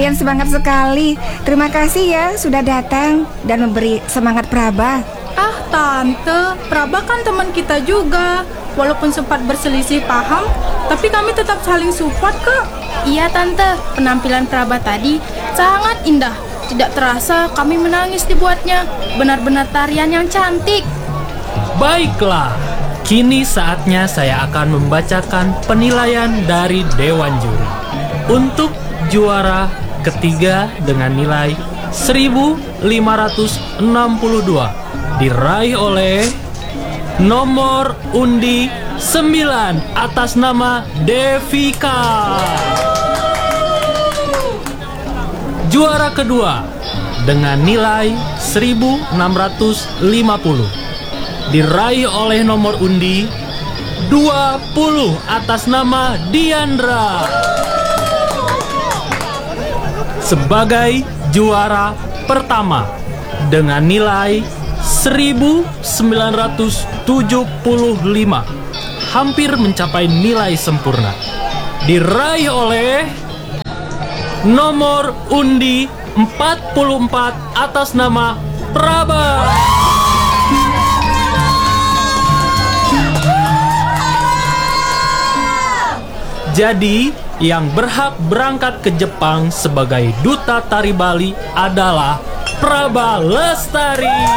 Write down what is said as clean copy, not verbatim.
kalian semangat sekali. Terima kasih ya sudah datang dan memberi semangat Praba. Ah, Tante, Praba kan teman kita juga. Walaupun sempat berselisih paham, tapi kami tetap saling support kok. Iya Tante, penampilan Praba tadi sangat indah. Tidak terasa kami menangis dibuatnya. Benar-benar tarian yang cantik. Baiklah, kini saatnya saya akan membacakan penilaian dari Dewan Juri. Untuk juara ketiga dengan nilai 1562 diraih oleh nomor undi 9 atas nama Devika. Juara kedua dengan nilai 1650 diraih oleh nomor undi 20 atas nama Diandra. Sebagai juara pertama dengan nilai 1975, hampir mencapai nilai sempurna, diraih oleh nomor undi 44 atas nama Praba. Jadi, yang berhak berangkat ke Jepang sebagai duta tari Bali adalah Praba Lestari.